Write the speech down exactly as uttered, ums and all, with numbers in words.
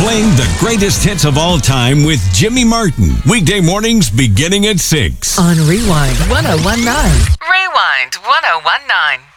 Playing the greatest hits of all time with Jimmy Martin. Weekday mornings beginning at six. On Rewind ten nineteen. Rewind ten nineteen.